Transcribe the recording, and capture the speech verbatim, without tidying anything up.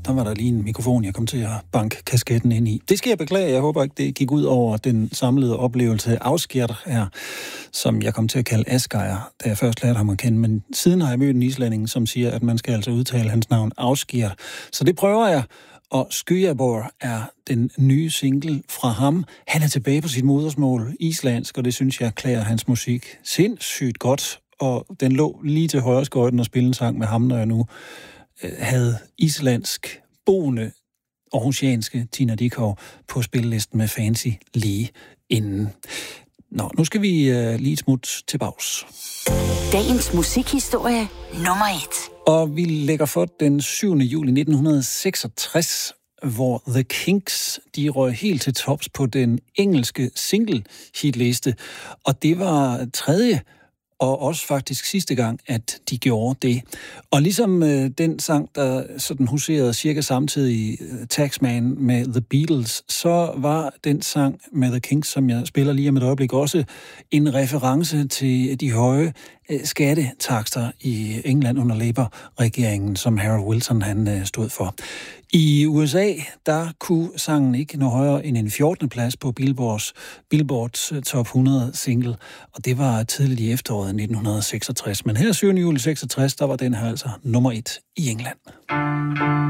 der var der lige en mikrofon, jeg kom til at banke kasketten ind i. Det skal jeg beklage. Jeg håber ikke, det gik ud over den samlede oplevelse Ásgeir her, som jeg kom til at kalde Asgeir, da jeg først lærte ham at kende. Men siden har jeg mødt en islænding, som siger, at man skal altså udtale hans navn Ásgeir. Så det prøver jeg. Og Skýjaborg er den nye single fra ham. Han er tilbage på sit modersmål, islandsk, og det synes jeg klæder hans musik sindssygt godt. Og den lå lige til højre skøjten og spille en sang med ham, når jeg nu øh, havde islandsk boende aarhusianske Tina Dickow på spillelisten med Fancy lige inden. Nå, nu skal vi øh, lige et smut til bags. Dagens musikhistorie nummer et. Og vi lægger for den syvende juli nitten seksogtres, hvor The Kinks, de røg helt til tops på den engelske single-hitliste. Og det var tredje og også faktisk sidste gang, at de gjorde det. Og ligesom øh, den sang, der sådan huserede cirka samtidig, uh, Taxman med The Beatles, så var den sang med The Kinks, som jeg spiller lige om et øjeblik, også en reference til de høje øh, skattetakster i England under Labour-regeringen, som Harold Wilson han øh, stod for. I U S A, der kunne sangen ikke nå højere end en fjortende plads på Billboards, Billboards top hundrede single, og det var tidligt i efteråret nitten seksogtres. Men her syvende juli seksogtres, der var den her altså nummer et i England.